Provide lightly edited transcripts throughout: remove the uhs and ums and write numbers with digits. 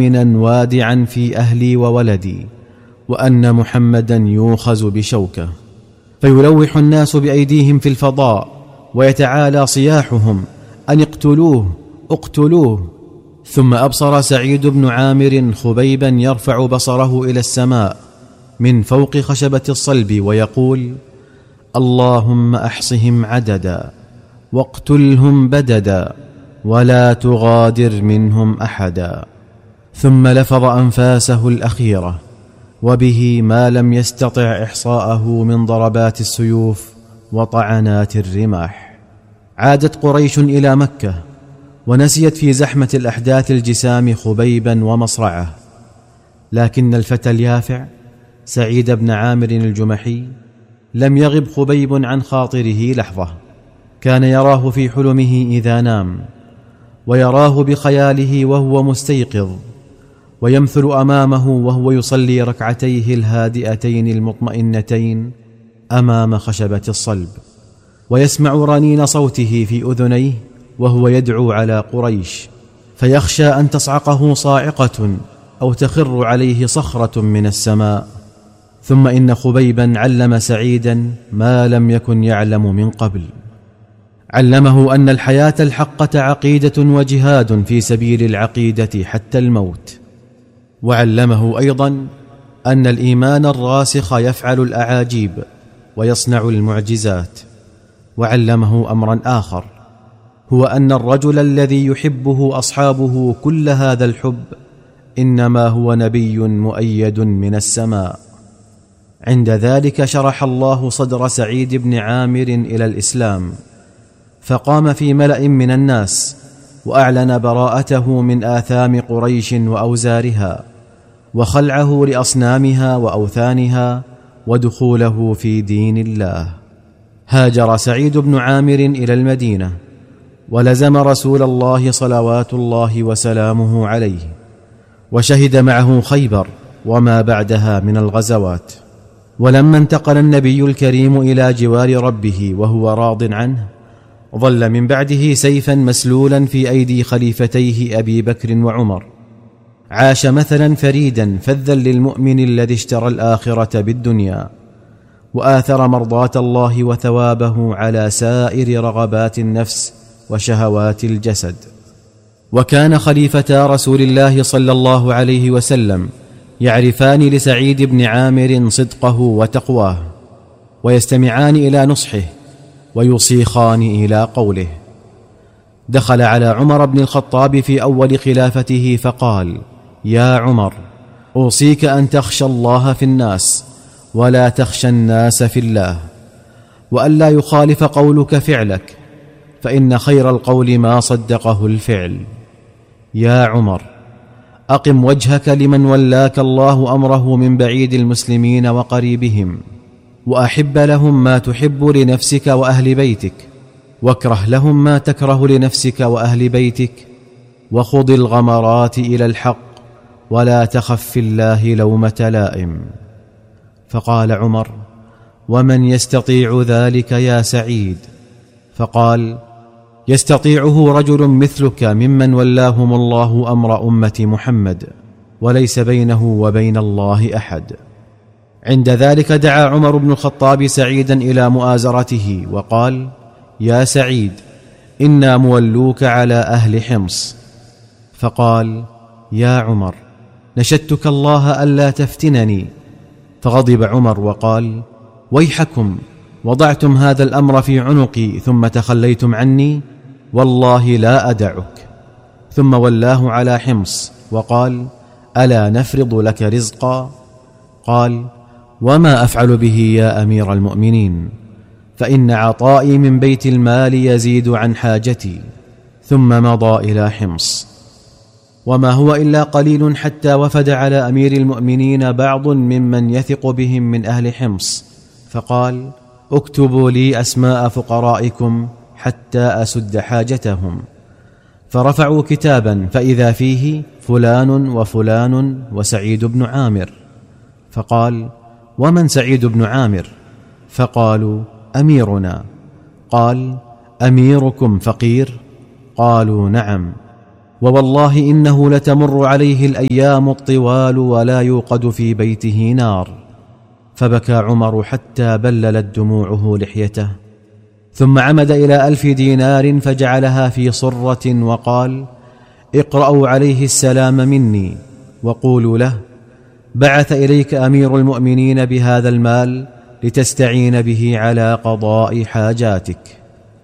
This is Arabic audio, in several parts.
آمنا وادعا في أهلي وولدي، وأن محمدا يؤخذ بشوكه. فيلوح الناس بأيديهم في الفضاء، ويتعالى صياحهم أن اقتلوه اقتلوه. ثم أبصر سعيد بن عامر خبيبا يرفع بصره إلى السماء من فوق خشبة الصلب ويقول: اللهم أحصهم عددا واقتلهم بددا ولا تغادر منهم أحدا. ثم لفظ أنفاسه الأخيرة، وبه ما لم يستطع إحصاءه من ضربات السيوف وطعنات الرماح. عادت قريش إلى مكة، ونسيت في زحمة الأحداث الجسام خبيبا ومصرعه، لكن الفتى اليافع سعيد بن عامر الجمحي لم يغب خبيب عن خاطره لحظة. كان يراه في حلمه إذا نام، ويراه بخياله وهو مستيقظ، ويمثل أمامه وهو يصلي ركعتيه الهادئتين المطمئنتين أمام خشبة الصلب، ويسمع رنين صوته في أذنيه وهو يدعو على قريش، فيخشى أن تصعقه صاعقة أو تخر عليه صخرة من السماء. ثم إن خبيبا علم سعيدا ما لم يكن يعلم من قبل، علمه أن الحياة الحقة عقيدة وجهاد في سبيل العقيدة حتى الموت، وعلمه أيضا أن الإيمان الراسخ يفعل الأعاجيب ويصنع المعجزات. وعلمه أمرا آخر، هو أن الرجل الذي يحبه أصحابه كل هذا الحب إنما هو نبي مؤيد من السماء. عند ذلك شرح الله صدر سعيد بن عامر إلى الإسلام، فقام في ملأ من الناس وأعلن براءته من آثام قريش وأوزارها، وخلعه لأصنامها وأوثانها، ودخوله في دين الله. هاجر سعيد بن عامر إلى المدينة، ولزم رسول الله صلوات الله وسلامه عليه، وشهد معه خيبر وما بعدها من الغزوات. ولما انتقل النبي الكريم إلى جوار ربه وهو راض عنه، ظل من بعده سيفا مسلولا في أيدي خليفتيه أبي بكر وعمر. عاش مثلا فريدا فذا للمؤمن الذي اشترى الآخرة بالدنيا، وآثر مرضاة الله وثوابه على سائر رغبات النفس وشهوات الجسد. وكان خليفتا رسول الله صلى الله عليه وسلم يعرفان لسعيد بن عامر صدقه وتقواه، ويستمعان إلى نصحه ويصيخان إلى قوله. دخل على عمر بن الخطاب في أول خلافته فقال: يا عمر، أوصيك أن تخشى الله في الناس ولا تخشى الناس في الله، وألا يخالف قولك فعلك، فإن خير القول ما صدقه الفعل. يا عمر، أقم وجهك لمن ولاك الله أمره من بعيد المسلمين وقريبهم، وأحب لهم ما تحب لنفسك وأهل بيتك، واكره لهم ما تكره لنفسك وأهل بيتك، وخض الغمرات إلى الحق، ولا تخف في الله لومة لائم. فقال عمر: ومن يستطيع ذلك يا سعيد؟ فقال: يستطيعه رجل مثلك ممن ولاهم الله أمر أمة محمد، وليس بينه وبين الله أحد. عند ذلك دعا عمر بن الخطاب سعيدا إلى مؤازرته وقال: يا سعيد، إنا مولوك على أهل حمص. فقال: يا عمر، نشدتك الله ألا تفتنني. فغضب عمر وقال: ويحكم، وضعتم هذا الأمر في عنقي ثم تخليتم عني، والله لا أدعك. ثم ولاه على حمص وقال: ألا نفرض لك رزقا؟ قال: وما أفعل به يا أمير المؤمنين؟ فإن عطائي من بيت المال يزيد عن حاجتي. ثم مضى إلى حمص. وما هو إلا قليل حتى وفد على أمير المؤمنين بعض ممن يثق بهم من أهل حمص، فقال: اكتبوا لي أسماء فقرائكم حتى أسد حاجتهم. فرفعوا كتابا فإذا فيه فلان وفلان وسعيد بن عامر. فقال: ومن سعيد بن عامر؟ فقالوا: أميرنا. قال: أميركم فقير؟ قالوا: نعم. ووالله إنه لتمر عليه الأيام الطوال ولا يوقد في بيته نار. فبكى عمر حتى بللت دموعه لحيته، ثم عمد إلى 1000 دينار فجعلها في صرة وقال: اقرأوا عليه السلام مني وقولوا له: بعث إليك أمير المؤمنين بهذا المال لتستعين به على قضاء حاجاتك.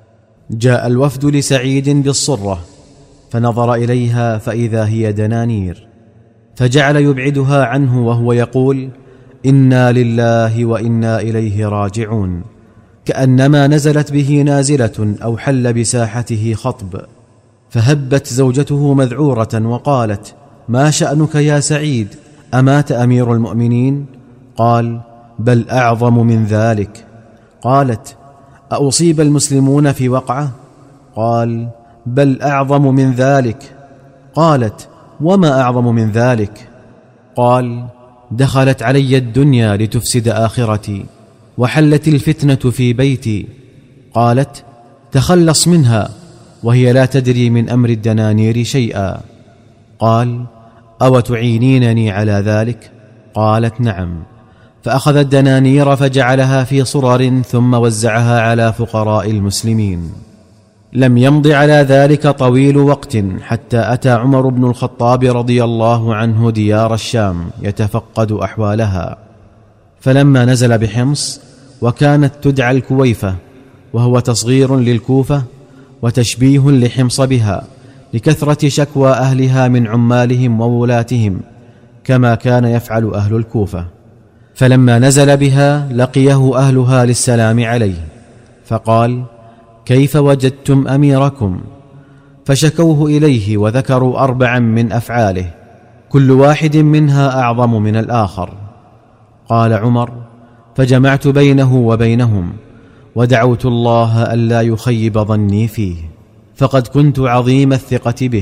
جاء الوفد لسعيد بالصرة فنظر إليها فإذا هي دنانير، فجعل يبعدها عنه وهو يقول: إنا لله وإنا إليه راجعون، كأنما نزلت به نازلة أو حل بساحته خطب. فهبت زوجته مذعورة وقالت: ما شأنك يا سعيد؟ أمات أمير المؤمنين؟ قال: بل أعظم من ذلك. قالت: أصيب المسلمون في وقعة؟ قال: بل أعظم من ذلك. قالت: وما أعظم من ذلك؟ قال: دخلت علي الدنيا لتفسد آخرتي، وحلت الفتنة في بيتي. قالت: تخلص منها وهي لا تدري من أمر الدنانير شيئا. قال: أو تعينينني على ذلك؟ قالت: نعم. فأخذ الدنانير فجعلها في صرر ثم وزعها على فقراء المسلمين. لم يمض على ذلك طويل وقت حتى أتى عمر بن الخطاب رضي الله عنه ديار الشام يتفقد أحوالها، فلما نزل بحمص وكانت تدعى الكويفة، وهو تصغير للكوفة وتشبيه لحمص بها لكثرة شكوى أهلها من عمالهم وولاتهم، كما كان يفعل أهل الكوفة. فلما نزل بها لقيه أهلها للسلام عليه، فقال: كيف وجدتم أميركم؟ فشكوه إليه وذكروا 4 من أفعاله، كل واحد منها أعظم من الآخر. قال عمر: فجمعت بينه وبينهم ودعوت الله ألا يخيب ظني فيه، فقد كنت عظيم الثقة به.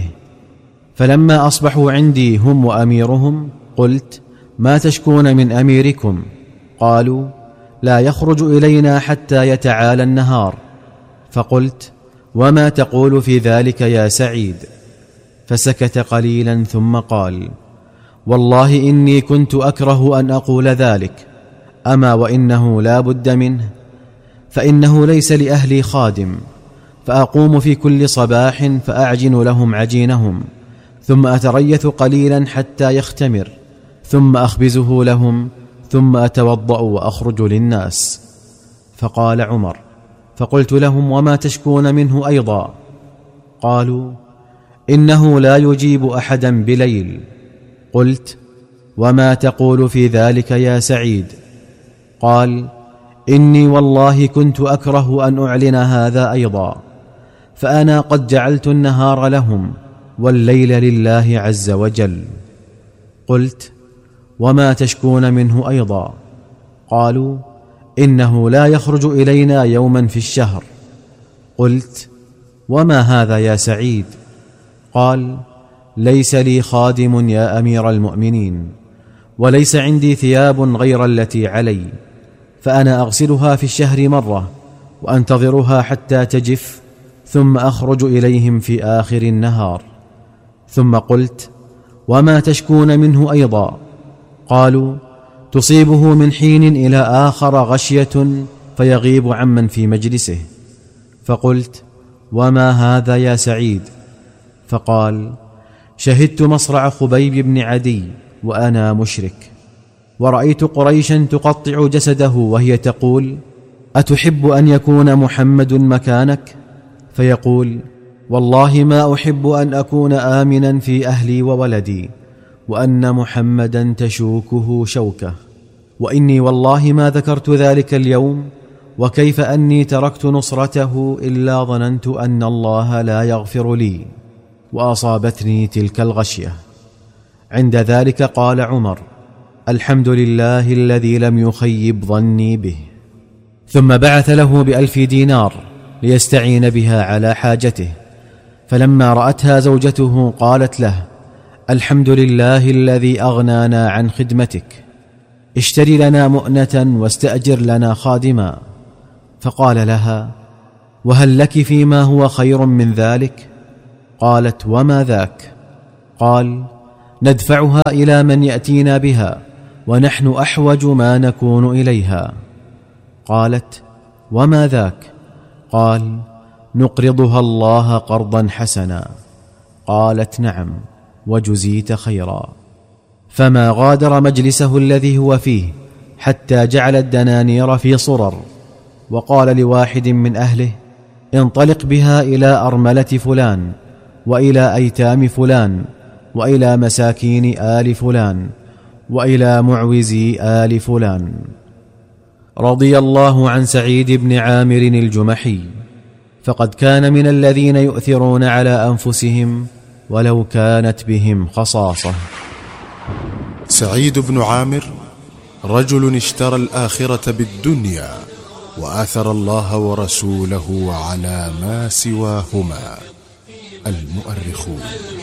فلما أصبحوا عندي هم وأميرهم قلت: ما تشكون من أميركم؟ قالوا: لا يخرج إلينا حتى يتعالى النهار. فقلت: وما تقول في ذلك يا سعيد؟ فسكت قليلا ثم قال: والله إني كنت أكره أن أقول ذلك، أما وإنه لا بد منه، فإنه ليس لأهلي خادم، فأقوم في كل صباح فأعجن لهم عجينهم، ثم أتريث قليلا حتى يختمر، ثم أخبزه لهم، ثم أتوضأ وأخرج للناس. فقال عمر: فقلت لهم: وما تشكون منه أيضا؟ قالوا: إنه لا يجيب أحدا بليل. قلت: وما تقول في ذلك يا سعيد؟ قال: إني والله كنت أكره أن أعلن هذا أيضا، فأنا قد جعلت النهار لهم والليل لله عز وجل. قلت: وما تشكون منه أيضا؟ قالوا: إنه لا يخرج إلينا يوما في الشهر. قلت: وما هذا يا سعيد؟ قال: ليس لي خادم يا أمير المؤمنين، وليس عندي ثياب غير التي علي، فأنا أغسلها في الشهر مرة وأنتظرها حتى تجف، ثم أخرج إليهم في آخر النهار. ثم قلت: وما تشكون منه أيضا؟ قالوا: تصيبه من حين إلى آخر غشية فيغيب عمن في مجلسه. فقلت: وما هذا يا سعيد؟ فقال: شهدت مصرع خبيب بن عدي وأنا مشرك، ورأيت قريشا تقطع جسده وهي تقول: أتحب أن يكون محمد مكانك؟ فيقول: والله ما أحب أن أكون آمنا في أهلي وولدي، وأن محمدا تشوكه شوكه. وإني والله ما ذكرت ذلك اليوم، وكيف أني تركت نصرته إلا ظننت أن الله لا يغفر لي، وأصابتني تلك الغشية. عند ذلك قال عمر: الحمد لله الذي لم يخيب ظني به. ثم بعث له ب1000 دينار ليستعين بها على حاجته. فلما رأتها زوجته قالت له: الحمد لله الذي أغنانا عن خدمتك، اشتري لنا مؤنة واستأجر لنا خادما. فقال لها: وهل لك فيما هو خير من ذلك؟ قالت: وما ذاك؟ قال: ندفعها إلى من يأتينا بها ونحن أحوج ما نكون إليها. قالت: وما ذاك؟ قال: نقرضها الله قرضا حسنا. قالت: نعم، وجزيت خيرا. فما غادر مجلسه الذي هو فيه حتى جعل الدنانير في صرر، وقال لواحد من أهله: انطلق بها إلى أرملة فلان، وإلى أيتام فلان، وإلى مساكين آل فلان، وإلى معوزي آل فلان. رضي الله عن سعيد بن عامر الجمحي، فقد كان من الذين يؤثرون على أنفسهم ولو كانت بهم خصاصة. سعيد بن عامر رجل اشترى الآخرة بالدنيا، وآثر الله ورسوله على ما سواهما. المؤرخون.